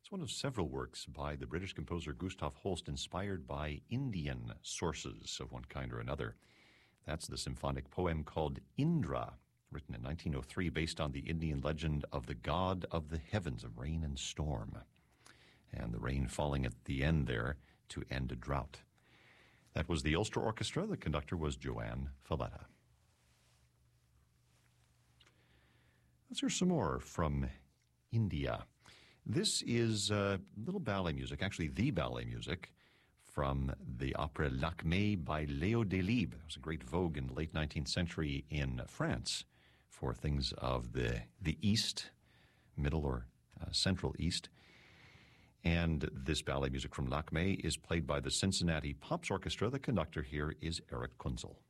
It's one of several works by the British composer Gustav Holst inspired by Indian sources of one kind or another. That's the symphonic poem called Indra, written in 1903, based on the Indian legend of the god of the heavens of rain and storm, and the rain falling at the end there to end a drought. That was the Ulster Orchestra. The conductor was Joanne Falletta. Let's hear some more from India. This is little ballet music, actually the ballet music, from the opera Lakmé by Léo Delibes. It was a great vogue in the late 19th century in France for things of the East, Middle or Central East. And this ballet music from Lakmé is played by the Cincinnati Pops Orchestra. The conductor here is Eric Kunzel.